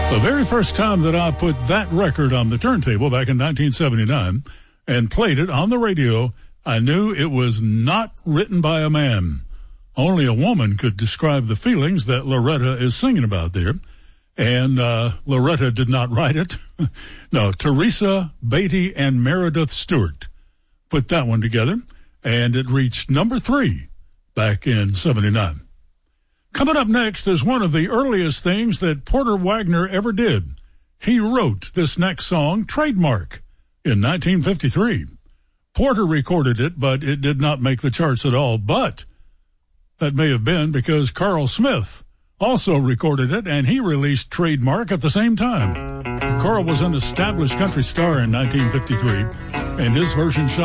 The very first time that I put that record on the turntable back in 1979 and played it on the radio, I knew it was not written by a man. Only a woman could describe the feelings that Loretta is singing about there. And Loretta did not write it. No, Teresa Beatty and Meredith Stewart put that one together, and it reached number 3 back in 79. Coming up next is one of the earliest things that Porter Wagoner ever did. He wrote this next song, Trademark, in 1953. Porter recorded it, but it did not make the charts at all. But that may have been because Carl Smith also recorded it, and he released Trademark at the same time. Carl was an established country star in 1953, and his version shot